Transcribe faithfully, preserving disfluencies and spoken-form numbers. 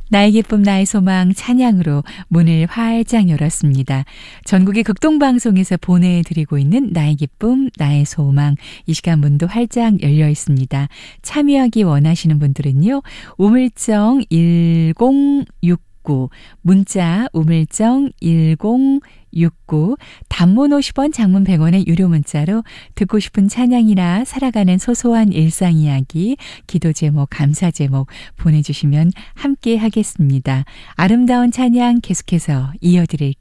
나의 기쁨 나의 소망 찬양으로 문을 활짝 열었습니다. 전국의 극동방송에서 보내드리고 있는 나의 기쁨 나의 소망, 이 시간 문도 활짝 열려 있습니다. 참여하기 원하시는 분들은요, 우물정 일공육구, 문자 우물정 일공육구, 단문 오십 원, 장문 백 원의 유료 문자로 듣고 싶은 찬양이나 살아가는 소소한 일상 이야기, 기도 제목, 감사 제목 보내주시면 함께 하겠습니다. 아름다운 찬양 계속해서 이어드릴게요.